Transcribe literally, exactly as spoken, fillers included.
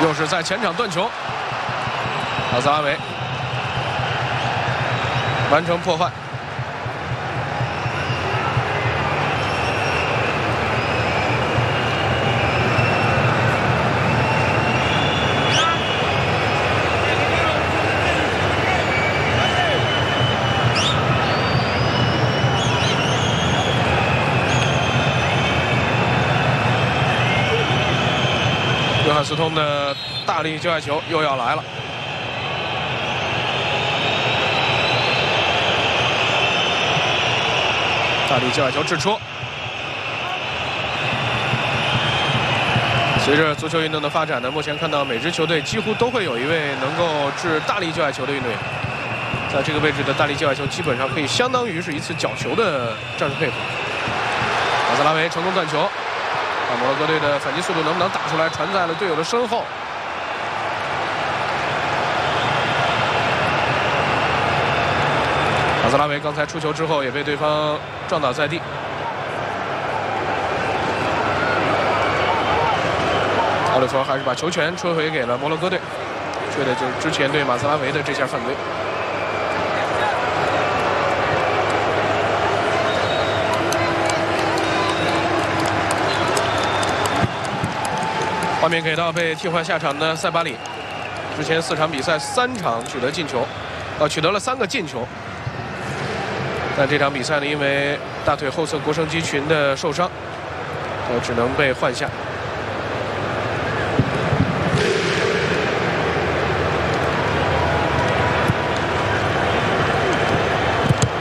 又是在前场断球，阿兹拉维完成破坏。 约翰斯通的大力界外球又要来了，大力界外球掷出。随着足球运动的发展呢，目前看到每支球队几乎都会有一位能够掷大力界外球的运动员，在这个位置的大力界外球基本上可以相当于是一次角球的战术配合。阿兹拉维成功断球。 看摩洛哥队的反击速度能不能打出来，传在了队友的身后。阿兹拉维刚才出球之后也被对方撞倒在地。奥利弗还是把球权吹回给了摩洛哥队，吹的就是之前对马兹拉维的这下犯规。 画面给到被替换下场的塞巴里，之前四场比赛三场取得进球，呃，取得了三个进球。但这场比赛呢，因为大腿后侧腘绳肌群的受伤，呃，只能被换下。